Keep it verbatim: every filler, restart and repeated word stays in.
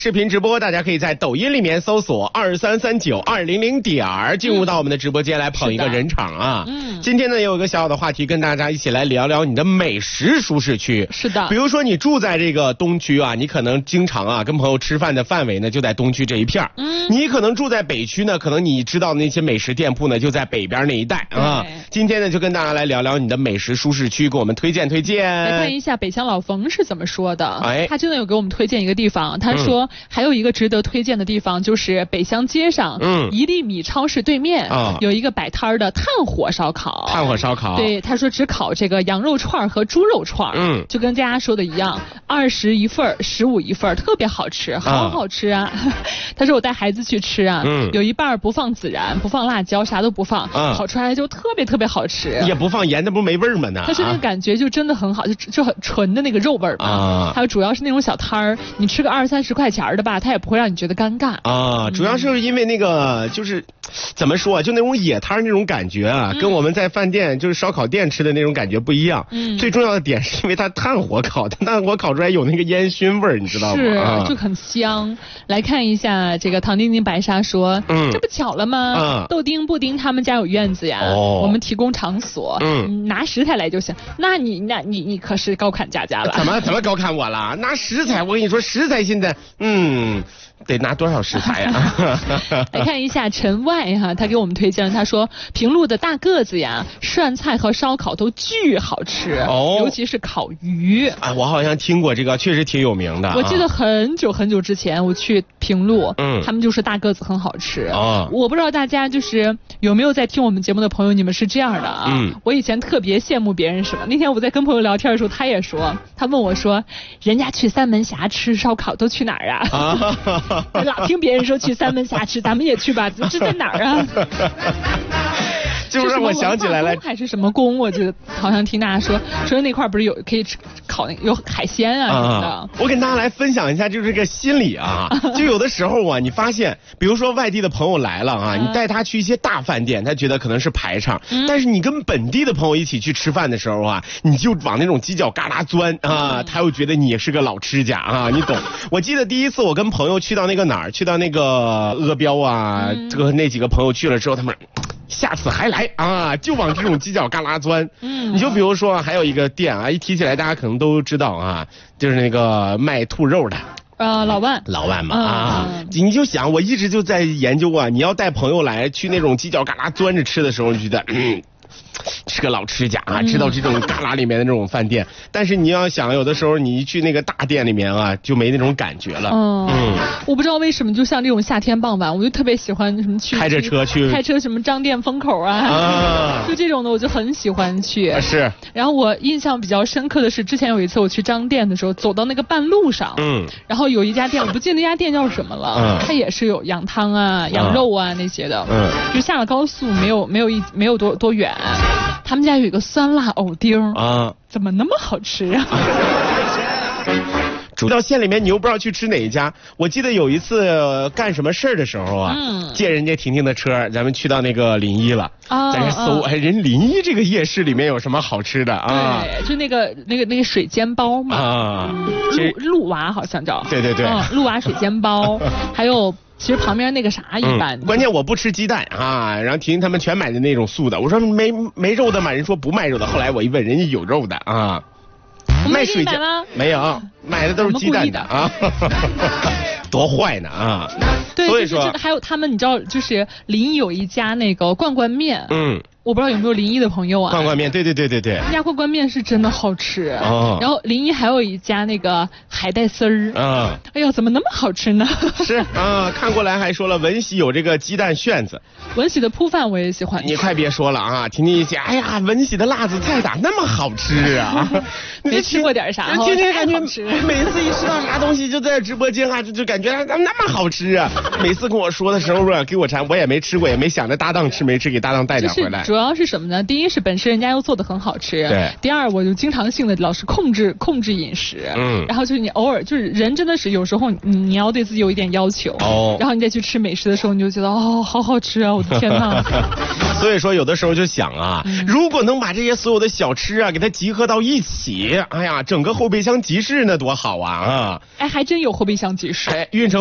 视频直播，大家可以在抖音里面搜索二三三九二零零点儿，进入到我们的直播间来捧一个人场啊。嗯，今天呢有一个小小的话题，跟大家一起来聊聊你的美食舒适区。 是的， 比如说你住在这个东区啊，你可能经常啊跟朋友吃饭的范围呢就在东区这一片。嗯，你可能住在北区呢，可能你知道那些美食店铺呢就在北边那一带啊。今天呢就跟大家来聊聊你的美食舒适区，给我们推荐推荐。 来看一下北乡老冯是怎么说的。哎，他真的有给我们推荐一个地方，他说。嗯，还有一个值得推荐的地方，就是北乡街上，嗯，一粒米超市对面啊，有一个摆摊的炭火烧烤。 炭火烧烤， 对，他说只烤这个羊肉串和猪肉串，嗯，就跟大家说的一样，二十一份，十五一份，特别好吃，好好吃啊。啊他说我带孩子去吃啊，嗯，有一半不放孜然，不放辣椒，啥都不放，嗯，烤出来就特别特别好吃。 也不放盐，那不没味儿吗？呢？ 但是那个感觉就真的很好，就就很纯的那个肉味儿嘛。啊，还有主要是那种小摊儿，你吃个二三十块钱的吧，它也不会让你觉得尴尬啊。主要是因为那个就是怎么说啊，就那种野摊那种感觉啊，嗯，跟我们在饭店就是烧烤店吃的那种感觉不一样。嗯，最重要的点是因为它炭火烤的，炭火烤出来有那个烟熏味儿，你知道吗？ 是，啊，就很香。来看一下这个唐丁丁白沙说，嗯，这不巧了吗？嗯，豆丁布丁他们家有院子呀，哦，我们提供场所，嗯，拿食材来就行。那你那你你可是高看佳佳了。 怎么怎么高看我了？拿食材，我跟你说，食材现在嗯。得拿多少食材呀？ 来看一下陈外哈，他给我们推荐了，他说平路的大个子呀，涮菜和烧烤都巨好吃，哦，尤其是烤鱼。 啊，我好像听过这个，确实挺有名的。 我记得很久很久之前我去平路，嗯，他们就是大个子很好吃。啊，我不知道大家就是有没有在听我们节目的朋友，你们是这样的啊？嗯，我以前特别羡慕别人什么？那天我在跟朋友聊天的时候，他也说，他问我说，人家去三门峡吃烧烤都去哪儿啊？啊老听别人说去三门峡吃，咱们也去吧，这在哪儿啊？ 就让我想起来了， 还是什么宫？我觉得好像听大家说说那块不是有可以吃烤那有海鲜啊什么的。啊， 我跟大家来分享一下，就是这个心理啊，就有的时候啊，你发现，比如说外地的朋友来了啊，你带他去一些大饭店，他觉得可能是排场，嗯，但是你跟本地的朋友一起去吃饭的时候啊，你就往那种犄角旮旯钻啊，他又觉得你也是个老吃家啊，你懂？我记得第一次我跟朋友去到那个哪儿，去到那个阿标啊，嗯，这个那几个朋友去了之后，他们。下次还来啊，就往这种犄角旮旯钻。嗯，你就比如说还有一个店啊，一提起来大家可能都知道啊，就是那个卖兔肉的。 呃，老万， 老万嘛啊，嗯，你就想，我一直就在研究啊，你要带朋友来去那种犄角旮旯钻着吃的时候，你觉得嗯。是个老吃家啊，知道这种旮旯里面的那种饭店，嗯，但是你要想，有的时候你一去那个大店里面啊，就没那种感觉了。嗯，嗯我不知道为什么，就像这种夏天傍晚，我就特别喜欢什么去开着车去， 开车什么张店风口啊，啊就这种的，我就很喜欢去。 啊，是。 然后我印象比较深刻的是，之前有一次我去张店的时候，走到那个半路上，嗯，然后有一家店，我不记得那家店叫什么了，嗯，它也是有羊汤啊、羊肉啊那些的，嗯，就下了高速没有没有一没有多多远。他们家有一个酸辣藕丁啊，怎么那么好吃啊？ 煮到县里面，你又不知道去吃哪一家。我记得有一次、呃、干什么事儿的时候啊，嗯，借人家婷婷的车，咱们去到那个临沂了，啊，在那搜，哎，人临沂这个夜市里面有什么好吃的啊？ 对，就那个那个那个水煎包嘛，啊，鹿鹿娃好像叫， 对对对， 嗯，鹿娃水煎包，还有。其实旁边那个啥一般、 嗯，关键我不吃鸡蛋啊，然后婷婷他们全买的那种素的，我说没没肉的嘛，人说不卖肉的，后来我一问，人家有肉的啊， 卖水煎吗？ 没有，买的都是鸡蛋的啊，多坏呢啊！ 对，所以说、就是、还有他们，你知道，就是临沂有一家那个罐罐面，嗯。我不知道有没有临沂的朋友啊？ 罐罐面，对对对对对， 那家罐罐面是真的好吃。哦。然后临沂还有一家那个海带丝儿。啊。哎呀，怎么那么好吃呢？ 是啊，看过来还说了，文喜有这个鸡蛋旋子。 文喜的铺饭我也喜欢吃。 你快别说了啊！婷婷一讲，哎呀，文喜的辣子菜咋那么好吃啊？ 没吃过点啥？ 天天感觉每次一吃到啥东西，就在直播间啊，就就感觉那么好吃啊！每次跟我说的时候啊，给我馋，我也没吃过，也没想着搭档吃没吃，给搭档带点回来。 主要是什么呢？第一是本身人家又做的很好吃， 对。 第二我就经常性的老是控制控制饮食，嗯。然后就是你偶尔就是人真的是有时候你你要对自己有一点要求，哦。然后你再去吃美食的时候，你就觉得哦好好吃啊，我的天哪！ 所以说有的时候就想啊，嗯、如果能把这些所有的小吃啊给它集合到一起，哎呀，整个后备箱集市那多好啊啊！ 哎，还真有后备箱集市。 哎，运城。